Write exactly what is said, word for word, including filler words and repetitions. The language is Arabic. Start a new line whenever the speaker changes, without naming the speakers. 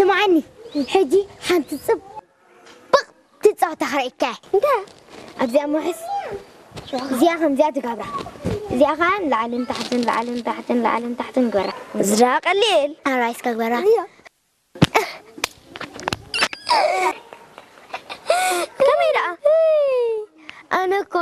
سمعني حجي حنت تصب بق تتصع تخريك انت ابزي امحس زيا خم زيا تقبره زيا خان لعلن تحتن لعلن تحتن لعلن تحتن قبره
زرا قليل
انا رايس كقبره
ايوه